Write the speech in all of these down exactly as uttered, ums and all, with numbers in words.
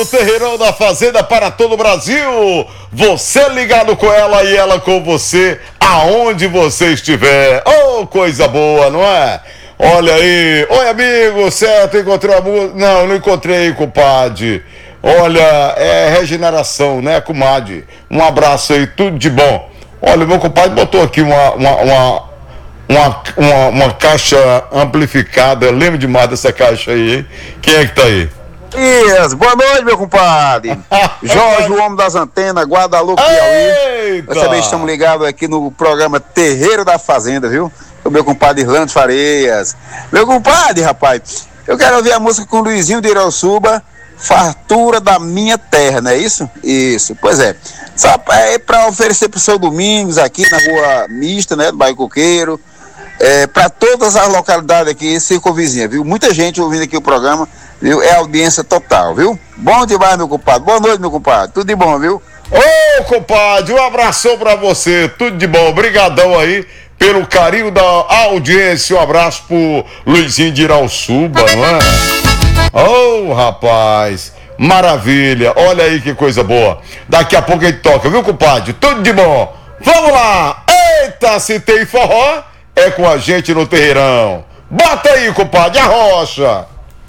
O Terreirão da Fazenda para todo o Brasil, você ligado com ela e ela com você, aonde você estiver. Oh, coisa boa, não é? Olha aí, oi amigo, certo, encontrei a música? Não, não encontrei, compadre. Olha, é regeneração, né, comadre? Um abraço aí, tudo de bom. Olha, meu compadre botou aqui uma, uma, uma, uma, uma, uma caixa amplificada, eu lembro demais dessa caixa aí, hein? Quem é que tá aí? Isso, boa noite, meu compadre. Jorge, o homem das antenas, Guadalupe, Piauí. Nós também estamos ligados aqui no programa Terreiro da Fazenda, viu? O meu compadre Irlando Farias. Meu compadre, rapaz, eu quero ouvir a música com o Luizinho de Irauçuba, Fartura da Minha Terra, não é isso? Isso, pois é. Só é para oferecer pro seu Domingos aqui na rua mista, né, do bairro Coqueiro. É, para todas as localidades aqui, circunvizinha, viu? Muita gente ouvindo aqui o programa, viu? É audiência total, viu? Bom demais, meu compadre. Boa noite, meu compadre. Tudo de bom, viu? Ô, compadre, um abração pra você. Tudo de bom. Obrigadão aí pelo carinho da audiência. Um abraço pro Luizinho de Irauçuba, não é? Ô, oh, rapaz. Maravilha. Olha aí que coisa boa. Daqui a pouco a gente toca, viu, compadre? Tudo de bom. Vamos lá. Eita, se tem forró, é com a gente no Terreirão. Bota aí, compadre, a rocha.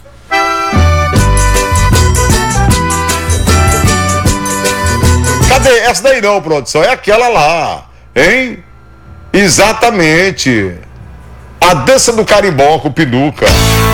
Cadê? Essa daí não, produção, é aquela lá, hein? Exatamente. A dança do carimbó com o Pinuca.